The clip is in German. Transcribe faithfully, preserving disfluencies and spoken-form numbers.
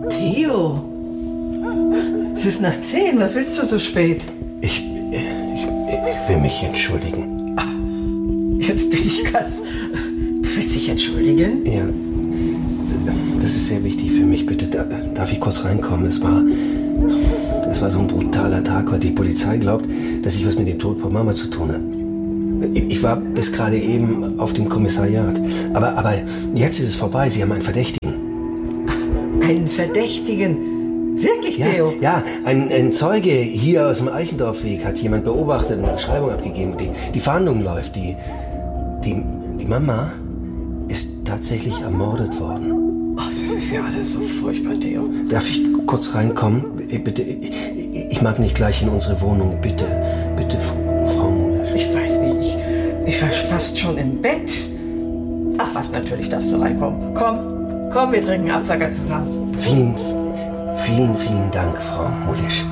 Theo, es ist nach zehn, was willst du so spät? Ich, ich, ich will mich entschuldigen. Ach, jetzt bin ich ganz... Du willst dich entschuldigen? Ja, das ist sehr wichtig für mich. Bitte, darf ich kurz reinkommen? Es war, es war so ein brutaler Tag heute. Die Polizei glaubt, dass ich was mit dem Tod von Mama zu tun habe. Ich war bis gerade eben auf dem Kommissariat. Aber, aber jetzt ist es vorbei. Sie haben einen Verdächtigen. Einen Verdächtigen? Wirklich, Ja, Theo? ja, ein, ein Zeuge hier aus dem Eichendorfweg hat jemand beobachtet und eine Beschreibung abgegeben. Die, die Fahndung läuft. Die, die, die Mama ist tatsächlich ermordet worden. Oh, das ist ja alles so furchtbar, Theo. Darf ich kurz reinkommen? Bitte, ich, ich mag nicht gleich in unsere Wohnung. Bitte, bitte, Frau Mulisch. Ich weiß nicht, ich, ich war fast schon im Bett. Ach was, natürlich darfst du reinkommen. Komm, komm, wir trinken Absacker zusammen. Vielen, vielen, vielen Dank, Frau Mulisch.